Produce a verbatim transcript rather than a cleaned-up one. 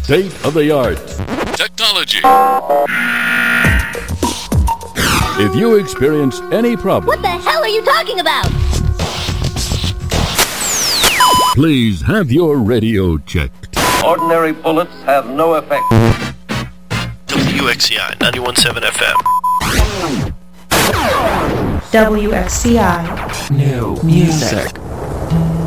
State of the art technology. If you experience any problem, what the hell are you talking about? Please have your radio checked. Ordinary bullets have no effect. W X C I ninety-one point seven F M. W X C I. New music.